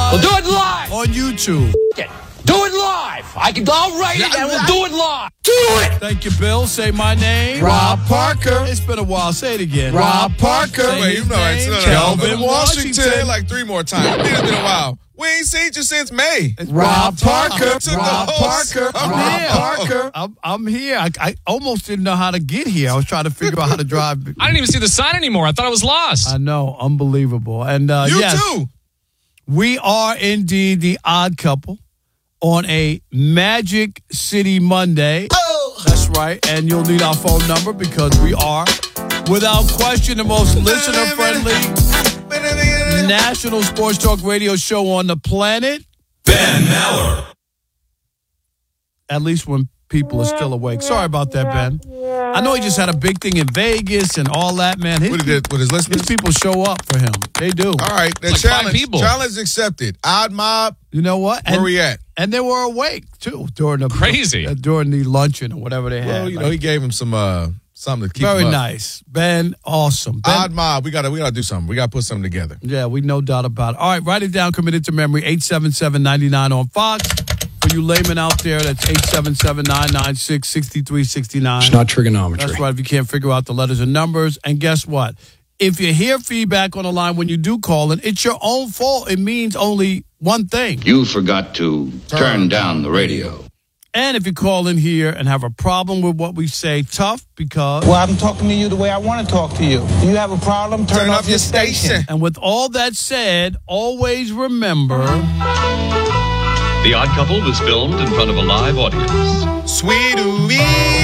We'll do it live. On YouTube. Do it live. I'll write it and we'll do it live. Do it. Thank you, Bill. Say my name. Rob Parker. It's been a while. Say it again. Rob Parker. Say his name. Kelvin Washington. Say it like 3 more times. It's been a while. We ain't seen you since May. Rob Parker. Rob Parker. I'm here. I almost didn't know how to get here. I was trying to figure out how to drive. I didn't even see the sign anymore. I thought I was lost. I know. Unbelievable. And You yes, too. we are indeed the odd couple on a Magic City Monday. Oh. That's right. And you'll need our phone number because we are, without question, the most listener-friendly national sports talk radio show on the planet. Ben Maller. At least when people are still awake. Sorry about that, Ben. I know he just had a big thing in Vegas and all that, man. What he did with his listeners? His people show up for him. They do. All right. The Like 5 people. challenge accepted. Odd mob. You know what? Where we at? And they were awake, too, during the Crazy. during the luncheon or whatever they had. Well, you know, he gave him some something to keep Very him up. nice. Ben, awesome. Ben, Odd mob. We gotta do something. We gotta put something together. yeah, we no doubt about it. All right, write it down, commit it to memory, 877-99 on Fox. For you laymen out there, that's 877-996-6369. It's not trigonometry. That's right, if you can't figure out the letters and numbers. And guess what? If you hear feedback on the line when you do call in, it's your own fault. It means only one thing. You forgot to turn down the radio. And if you call in here and have a problem with what we say, tough, because... Well, I'm talking to you the way I want to talk to you. You have a problem, turn off your station. And with all that said, always remember... The Odd Couple was filmed in front of a live audience. Sweetie,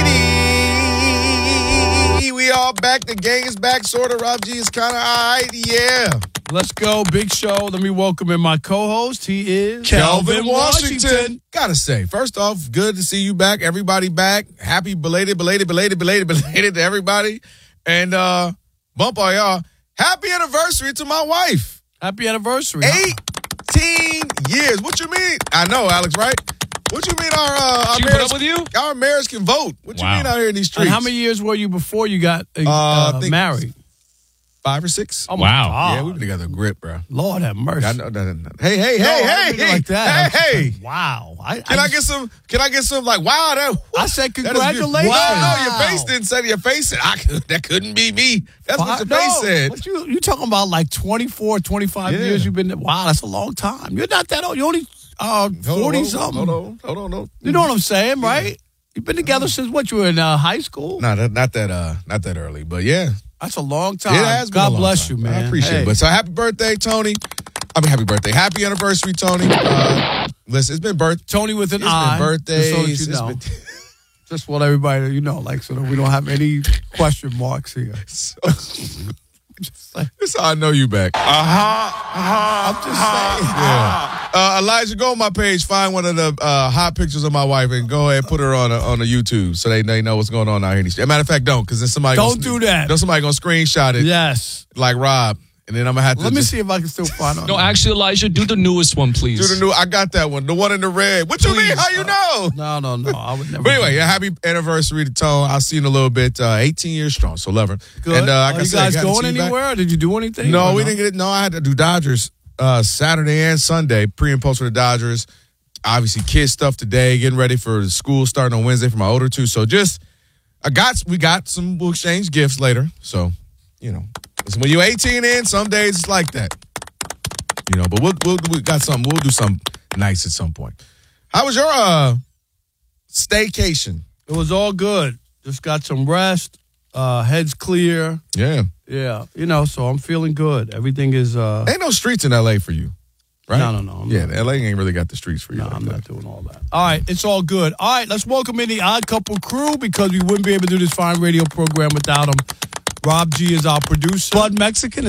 we all back. The gang is back, sort of. Rob G is kind of all right, yeah. Let's go, big show. Let me welcome in my co-host. He is... Kelvin Washington. Gotta say, first off, good to see you back. Everybody back. Happy belated to everybody. And bump all y'all. Happy anniversary to my wife. Happy anniversary. 18 years. What you mean? I know, Alex, right? What you mean our She put up with you? Our marriage can vote. What you Wow. mean out here in these And streets? how many years were you before you got I think married? 5 or 6. Oh, my Wow. God. Yeah, we've been together a grip, bro. Lord have mercy. I know, no. Hey, No, I didn't mean it like that. hey. Wow. Can I get some like, wow, that. I said that is congratulations. Wow. No, your face didn't say your face said, that couldn't be me. That's what your face said. What you talking about like 24, 25 Yeah. years you've been there? Wow, that's a long time. You're not that old. You're only 40-something. Hold on. You know what I'm saying, right? You've been together since what? You were in high school? No, not that early, but yeah. That's a long time. It has been a God long bless time. you, man. I appreciate Hey. it. But so happy birthday, Tony. Happy birthday. Happy anniversary, Tony. Listen, it's been Tony with an It's I. been birthdays. Just so that you It's know. been- Just want everybody to know, like, so that we don't have any question marks here. Just like, This is how I know you back. I'm just saying. Yeah. Elijah, go on my page, find one of the hot pictures of my wife, and go ahead and put her on the YouTube so they know what's going on out here in these streets. As a matter of fact, don't, because then somebody Don't do that. Then somebody gonna screenshot it Yes. like Rob, and then I'm gonna have to Let me see if I can still find it. No, actually, Elijah, do the newest one, please. do the new. I got that one, the one in the red. What you mean? Please. How you know? No. I would never. But anyway, yeah, happy anniversary to Tone. I'll see you in a little bit. 18 years strong, so love her. Good. And like Are I you said, guys got to going see you back. anywhere? Did you do anything? No, or we didn't get it. No, I had to do Dodgers Saturday and Sunday, pre and post for the Dodgers. Obviously, kids stuff today, getting ready for the school starting on Wednesday for my older two. So we got some, we'll exchange gifts later. So, listen, when you're 18 in, some days it's like that. But we got something. We'll do something nice at some point. How was your staycation? It was all good. Just got some rest. Head's clear. Yeah. Yeah. So I'm feeling good. Everything is... Ain't no streets in L.A. for you, right? No. L.A. ain't really got the streets for you. No, like I'm that. not doing all that. All right, it's all good. All right, let's welcome in the Odd Couple crew because we wouldn't be able to do this fine radio program without them. Rob G is our producer. Blood Mexican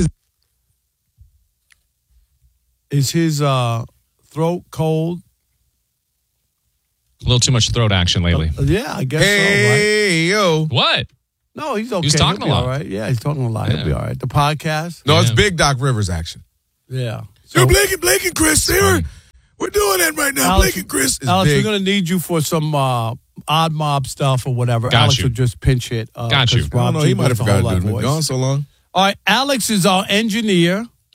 is his throat cold? A little too much throat action lately. Yeah, I guess Hey, yo. What? so, right? No, he's okay. He's talking He'll be a lot. all right. Yeah, he's talking a lot. He'll be all right. The podcast? No, it's Yeah. Big Doc Rivers action. Yeah. So Blake and Chris here. We're doing that right now. Alex, Blake and Chris is Alex, big. we're going to need you for some odd mob stuff or whatever. Got Alex you. will just pinch it. Got you. 'cause I Rob don't know. G He might does have the forgot whole to do lot it. voice. Gone so long. All right, Alex is our engineer.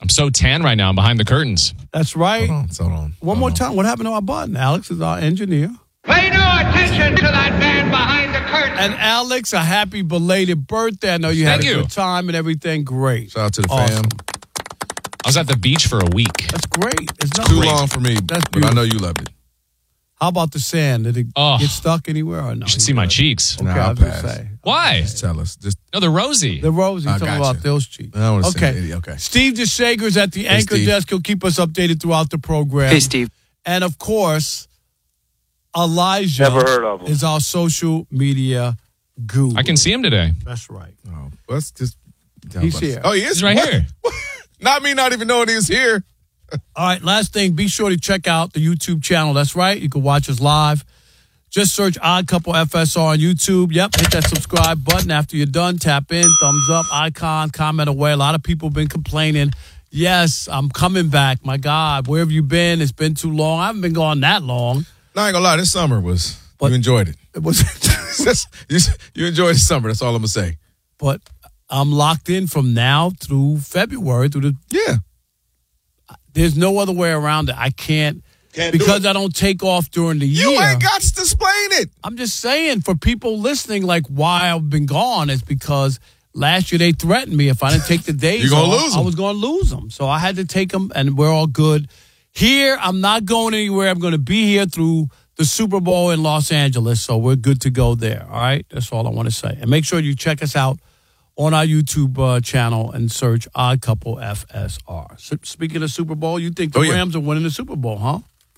I'm so tan right now. I'm behind the curtains. That's right. Hold on. One more time. What happened to our button? Alex is our engineer. Pay no attention to that man behind the curtain. And Alex, a happy belated birthday. I know you had Thank a you. good time and everything. Great. Shout out to the Awesome. fam. I was at the beach for a week. That's great. It's not Too great. long for me, That's but I know you loved it. How about the sand? Did it Oh. get stuck anywhere or no? You should see my cheeks. Okay, Nah, I I'll was going pass. to say. Why? Just tell us. Just No, they're rosy. The Rose, you're I talking gotcha. about those cheeks. I don't wanna say Okay. it. Okay. Steve DeShager's at the anchor Steve. desk. He'll keep us updated throughout the program. Hey, Steve. And of course, Elijah Never heard of him. is our social media guru. I can see him today. That's right. Oh, let's just. He's here. Oh, he is He's right What? here. Not me, not even knowing he was here. All right, last thing, be sure to check out the YouTube channel. That's right. You can watch us live. Just search Odd Couple FSR on YouTube. Yep, hit that subscribe button. After you're done, tap in, thumbs up, icon, comment away. A lot of people have been complaining. Yes, I'm coming back. My God, where have you been? It's been too long. I haven't been gone that long. No, I ain't gonna lie. This summer was. But- you enjoyed it. It was, You enjoyed the summer. That's all I'm gonna say. but I'm locked in from now through February. Yeah. There's no other way around it. I can't because I don't take off during the year. You ain't got to explain it. I'm just saying, for people listening, like why I've been gone is because last year they threatened me if I didn't take the days You're gonna off, lose 'em. I was going to lose them. So I had to take them, and we're all good. Here, I'm not going anywhere. I'm going to be here through the Super Bowl in Los Angeles, so we're good to go there. All right? That's all I want to say. And make sure you check us out on our YouTube channel and search Odd Couple FSR. So, speaking of Super Bowl, you think the Oh, yeah. Rams are winning the Super Bowl, huh?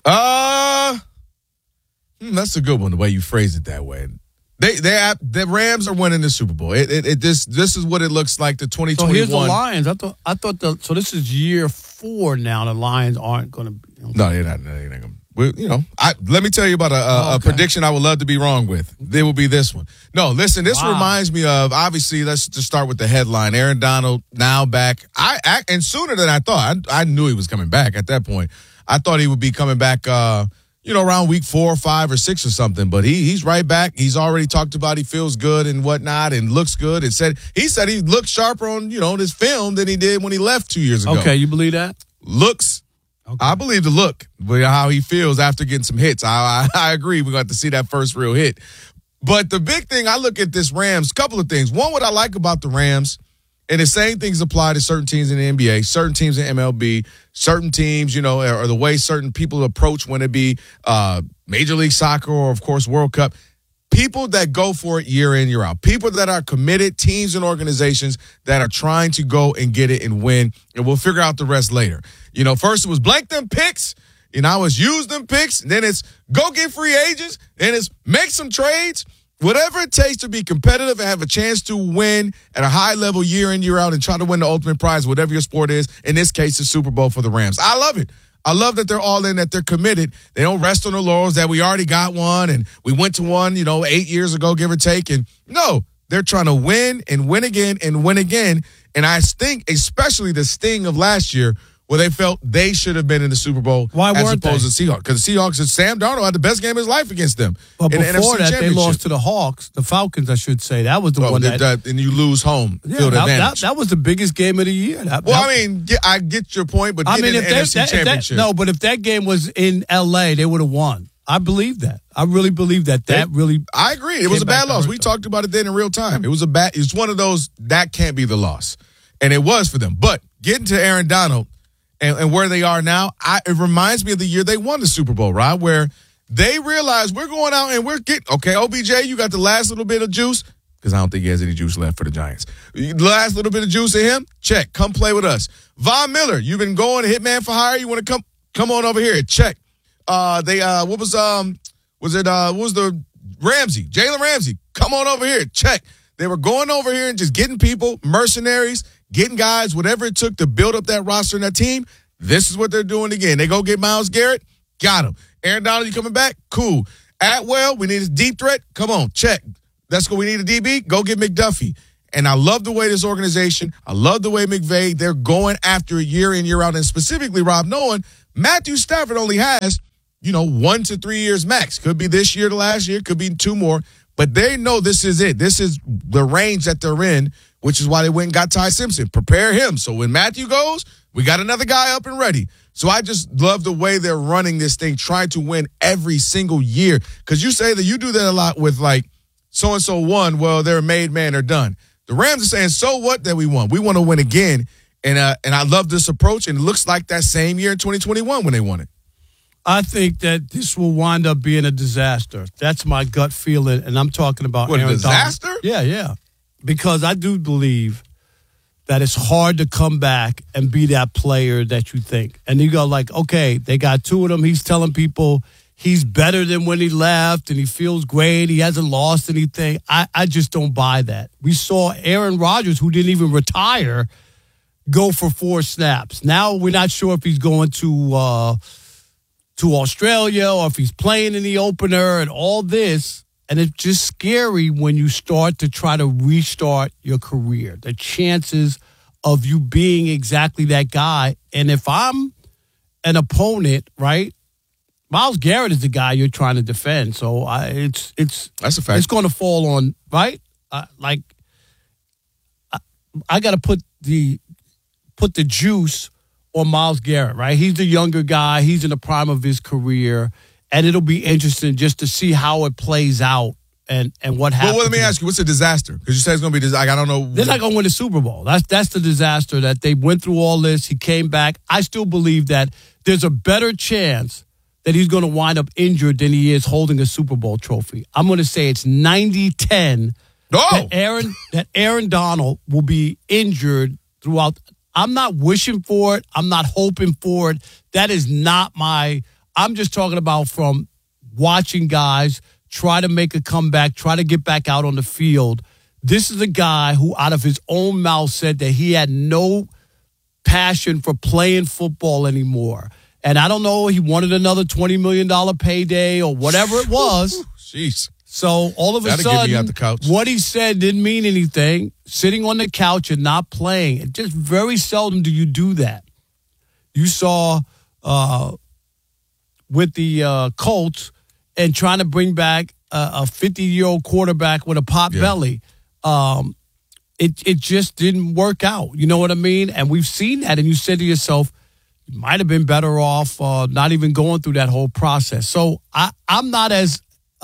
That's a good one. The way you phrase it that way. The Rams are winning the Super Bowl. This is what it looks like. The 2021. So here's the Lions. I thought so this is year 4 now. The Lions aren't going to be. No, they're not. They're not gonna. Let me tell you about a Okay. prediction I would love to be wrong with. It will be this one. No, listen, this Wow. reminds me of, obviously, let's just start with the headline. Aaron Donald now back. And sooner than I thought. I knew he was coming back at that point. I thought he would be coming back, around week 4 or 5 or 6 or something. But he's right back. He's already talked about he feels good and whatnot and looks good. He said he looked sharper on, this film than he did when he left 2 years ago. Okay, you believe that? Looks. Okay. I believe the look, but how he feels after getting some hits. I agree. We're going to see that first real hit. But the big thing, I look at this Rams, couple of things. One, what I like about the Rams, and the same things apply to certain teams in the NBA, certain teams in MLB, certain teams, or the way certain people approach when it be Major League Soccer or, of course, World Cup. People that go for it year in, year out. People that are committed, teams and organizations that are trying to go and get it and win. And we'll figure out the rest later. First it was blank them picks. Now it's use them picks. Then it's go get free agents. Then it's make some trades. Whatever it takes to be competitive and have a chance to win at a high level year in, year out and try to win the ultimate prize, whatever your sport is. In this case, the Super Bowl for the Rams. I love it. I love that they're all in, that they're committed. They don't rest on their laurels, that we already got one and we went to one, 8 years ago, give or take. And no, they're trying to win and win again and win again. And I think especially the sting of last year where they felt they should have been in the Super Bowl Why as weren't opposed to the Seahawks. Because the Seahawks and Sam Darnold had the best game of his life against them. But in the before NFC that, they Championship. lost to the Hawks, the Falcons, I should say. That was the one that. And you lose home Yeah, field advantage. that was the biggest game of the year. I get your point, but getting in the NFC Championship. but if that game was in L.A., they would have won. I believe that. I really believe that. I agree. It was a bad loss. We talked about it then in real time. It's one of those that can't be the loss, and it was for them. But getting to Aaron Donald and where they are now, it reminds me of the year they won the Super Bowl, right? Where they realized we're going out and we're getting OBJ, you got the last little bit of juice. Because I don't think he has any juice left for the Giants. Last little bit of juice in him? Check. Come play with us. Von Miller, you've been going hitman for hire. You want to come on over here? Check. What was the Ramsey? Jalen Ramsey. Come on over here. Check. They were going over here and just getting people, mercenaries, getting guys, whatever it took to build up that roster and that team. This is what they're doing again. They go get Myles Garrett. Got him. Aaron Donald, you coming back? Cool. Atwell, we need a deep threat. Come on. Check. That's what we need a DB. Go get McDuffie. And I love the way this organization, I love the way McVay, they're going after it year in, year out. And specifically, Rob, knowing Matthew Stafford only has, 1 to 3 years max. Could be this year to last year, could be 2 more. But they know this is it. This is the range that they're in, which is why they went and got Ty Simpson. Prepare him. So when Matthew goes, We got another guy up and ready. So I just love the way they're running this thing, trying to win every single year. Because you say that you do that a lot with, like, so-and-so won. Well, they're a made man. They're done. The Rams are saying, so what that we won? We want to win again. And I love this approach. And it looks like that same year in 2021 when they won it. I think that this will wind up being a disaster. That's my gut feeling. And I'm talking about What, a Aaron disaster? Donald. Yeah. Because I do believe that it's hard to come back and be that player that you think. And you go like, okay, they got two of them. He's telling people he's better than when he left and he feels great. He hasn't lost anything. I just don't buy that. We saw Aaron Rodgers, who didn't even retire, go for 4 snaps. Now we're not sure if he's going to Australia or if he's playing in the opener and all this. And it's just scary when you start to try to restart your career. The chances of you being exactly that guy. And if I'm an opponent, right, Myles Garrett is the guy you're trying to defend. So that's a fact. It's going to fall on, right? I got to put the juice on Myles Garrett, right? He's the younger guy. He's in the prime of his career. And it'll be interesting just to see how it plays out and what happens. Well, let me ask you, what's a disaster? Because you say it's going to be I don't know. They're not going to win the Super Bowl. That's the disaster that they went through all this. He came back. I still believe that there's a better chance that he's going to wind up injured than he is holding a Super Bowl trophy. I'm going to say it's 90-10 that Aaron Donald will be injured throughout. I'm not wishing for it. I'm not hoping for it. That is not I'm just talking about from watching guys try to make a comeback, try to get back out on the field. This is a guy who out of his own mouth said that he had no passion for playing football anymore. And I don't know, he wanted another $20 million payday or whatever it was. Jeez. So all of a That'll get me out sudden, the couch. what he said didn't mean anything. Sitting on the couch and not playing. It just very seldom do you do that. You saw with the Colts and trying to bring back a 50-year-old quarterback with a pot belly. It just didn't work out. You know what I mean? And we've seen that. And you said to yourself, you might have been better off not even going through that whole process. So I'm not as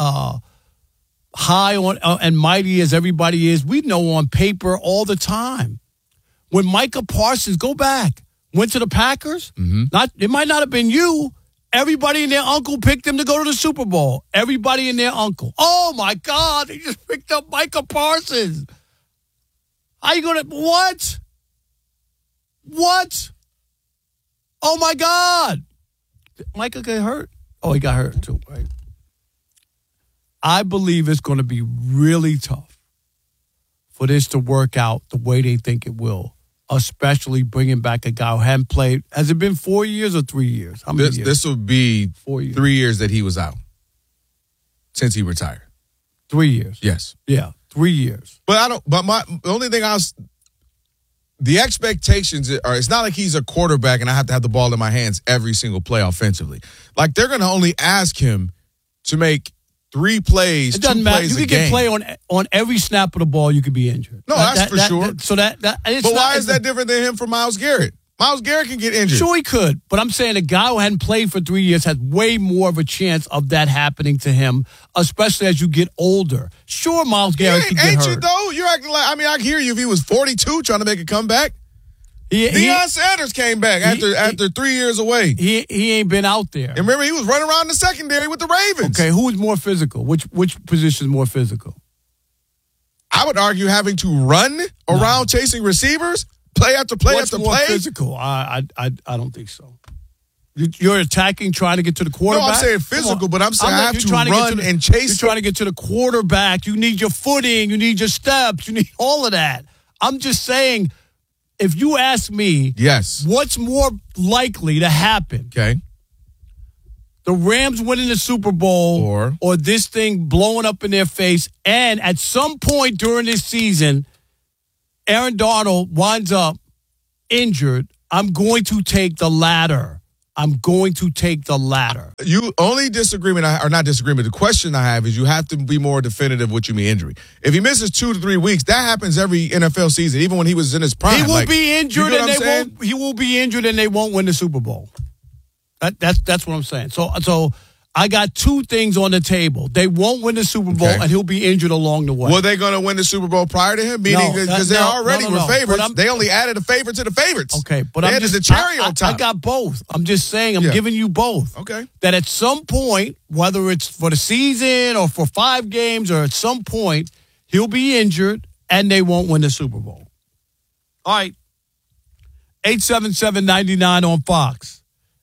high on and mighty as everybody is. We know on paper all the time. When Micah Parsons, go back, went to the Packers, it might not have been you. Everybody and their uncle picked him to go to the Super Bowl. Everybody and their uncle. Oh, my God. They just picked up Micah Parsons. How you going to... What? Oh, my God. Did Micah get hurt? Oh, he got hurt, too, right? I believe it's going to be really tough for this to work out the way they think it will. Especially bringing back a guy who hadn't played. Has it been 4 years or 3 years? How many years? This will be 4 years. 3 years that he was out since he retired. 3 years. Yes. Yeah, 3 years. But the only thing the expectations are, it's not like he's a quarterback and I have to have the ball in my hands every single play offensively. Like they're going to only ask him to make 3 plays, it doesn't 2 matter. plays You a can game. play on every snap of the ball. You could be injured. No, that's for sure. But why is that different than him for Myles Garrett? Myles Garrett can get injured. Sure, he could. But I'm saying a guy who hadn't played for 3 years has way more of a chance of that happening to him, especially as you get older. Sure, Myles Garrett can get ain't hurt. you though? You're acting like, I hear you if he was 42 trying to make a comeback. Deion Sanders came back after 3 years away. He ain't been out there. And remember, he was running around the secondary with the Ravens. Okay, who is more physical? Which position is more physical? I would argue having to run around chasing receivers, play after play What's after more play. Physical? I don't think so. You're attacking, trying to get to the quarterback. No, I'm saying physical, but I'm saying I have to run and chase. You're trying to get to the quarterback. You need your footing. You need your steps. You need all of that. I'm just saying, if you ask me, yes, what's more likely to happen? Okay. The Rams winning the Super Bowl or this thing blowing up in their face, and at some point during this season, Aaron Donald winds up injured. I'm going to take the latter. I'm going to take the latter. You only disagreement, or not disagreement, the question I have is you have to be more definitive what you mean injury. If he misses 2 to 3 weeks, that happens every NFL season, even when he was in his prime. He will be injured, and he will be injured, and they won't win the Super Bowl. That's what I'm saying. So I got 2 things on the table. They won't win the Super Bowl, and he'll be injured along the way. Were they going to win the Super Bowl prior to him? Meaning, because they already were favorites. They only added a favorite to the favorites. Okay, but they added the cherry on top. I got both. I'm just saying, I'm giving you both. Okay. That at some point, whether it's for the season or for 5 games, or at some point, he'll be injured, and they won't win the Super Bowl. All right. 877-99 on Fox.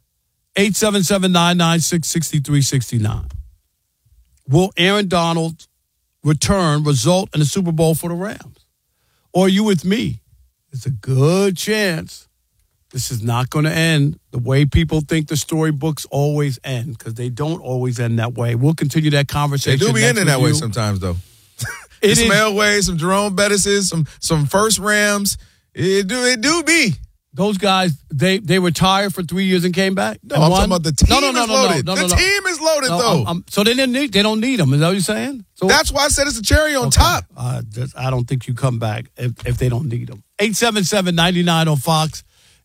877-996-6369. Will Aaron Donald's return result in a Super Bowl for the Rams? Or are you with me? There's a good chance this is not going to end the way people think the storybooks always end, because they don't always end that way. We'll continue that conversation. They do be ending that way sometimes, though. Some Elway, some Jerome Bettis, some first Rams. It do be. Those guys, they retired for 3 years and came back? No, I'm talking about the team is loaded. No. The team is loaded, though. So they don't need them. Is that what you're saying? So, that's why I said it's a cherry on top. I don't think you come back if they don't need them. 877-99 on Fox.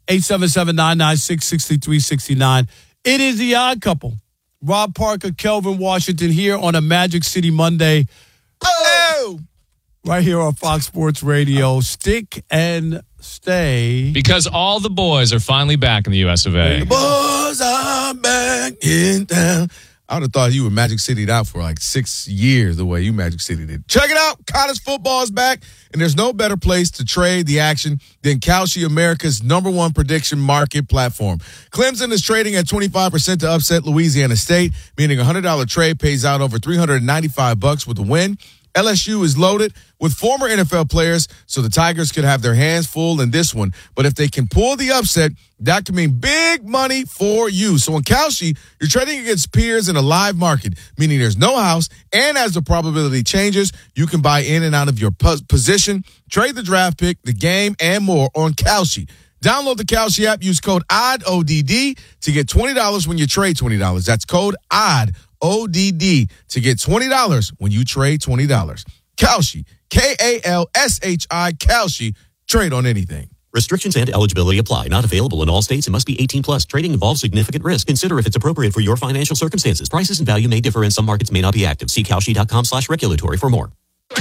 877-996-6369. It is the Odd Couple. Rob Parker, Kelvin Washington here on a Magic City Monday. Oh! Right here on Fox Sports Radio. Stick and stay. Because all the boys are finally back in the US of A. The boys are back in town. I would have thought you were Magic City'd out for like 6 years the way you Magic City did. Check it out. College football is back, and there's no better place to trade the action than Kalshi, America's #1 prediction market platform. Clemson is trading at 25% to upset Louisiana State, meaning a $100 trade pays out over $395 with a win. LSU is loaded with former NFL players, so the Tigers could have their hands full in this one. But if they can pull the upset, that could mean big money for you. So in Kalshi, you're trading against peers in a live market, meaning there's no house, and as the probability changes, you can buy in and out of your position, trade the draft pick, the game, and more on Kalshi. Download the Kalshi app, use code ODD to get $20 when you trade $20. That's code ODD to get $20 when you trade $20. Kalshi, Kalshi, Kalshi, trade on anything. Restrictions and eligibility apply. Not available in all states and must be 18 plus. Trading involves significant risk. Consider if it's appropriate for your financial circumstances. Prices and value may differ and some markets may not be active. See Kalshi.com/regulatory for more.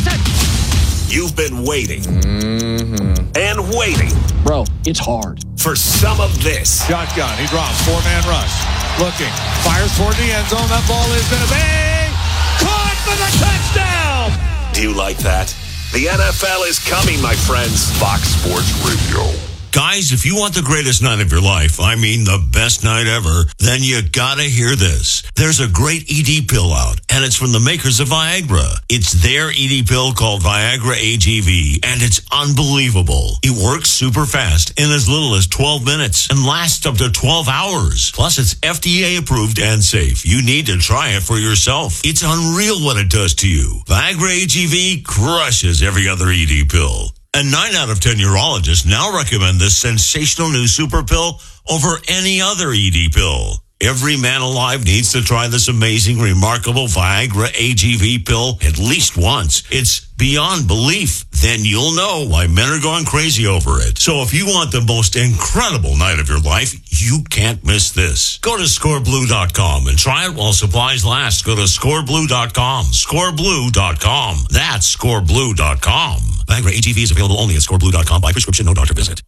You've been waiting and waiting. Bro, it's hard. For some of this. Shotgun. He drops. 4-man rush. Looking. Fires toward the end zone. That ball is going to be caught for the touchdown. Do you like that? The NFL is coming, my friends. Fox Sports Radio. Guys, if you want the greatest night of your life, I mean the best night ever, then you gotta hear this. There's a great ED pill out, and it's from the makers of Viagra. It's their ED pill called Viagra AGV, and it's unbelievable. It works super fast in as little as 12 minutes and lasts up to 12 hours. Plus, it's FDA approved and safe. You need to try it for yourself. It's unreal what it does to you. Viagra AGV crushes every other ED pill. And 9 out of 10 urologists now recommend this sensational new super pill over any other ED pill. Every man alive needs to try this amazing, remarkable Viagra AGV pill at least once. It's beyond belief. Then you'll know why men are going crazy over it. So if you want the most incredible night of your life, you can't miss this. Go to scoreblue.com and try it while supplies last. Go to scoreblue.com. Scoreblue.com. That's scoreblue.com. Viagra AGV is available only at scoreblue.com by prescription, no doctor visit.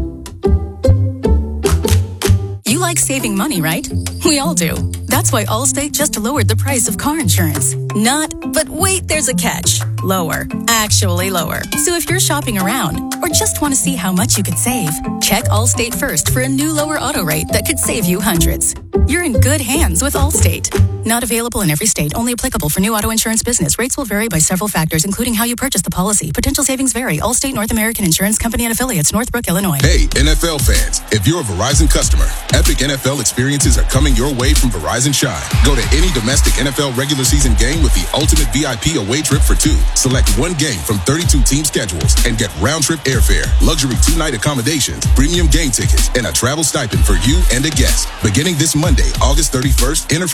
You like saving money, right? We all do. That's why Allstate just lowered the price of car insurance. Not, but wait, there's a catch. Lower. Actually lower. So if you're shopping around or just want to see how much you could save, check Allstate first for a new lower auto rate that could save you hundreds. You're in good hands with Allstate. Not available in every state. Only applicable for new auto insurance business. Rates will vary by several factors, including how you purchase the policy. Potential savings vary. Allstate North American Insurance Company and affiliates, Northbrook, Illinois. Hey, NFL fans. If you're a Verizon customer, epic NFL experiences are coming your way from Verizon Shine. Go to any domestic NFL regular season game with the ultimate VIP away trip for two. Select one game from 32 team schedules and get round-trip airfare, luxury 2-night accommodations, premium game tickets, and a travel stipend for you and a guest. Beginning this Monday, August 31st, enter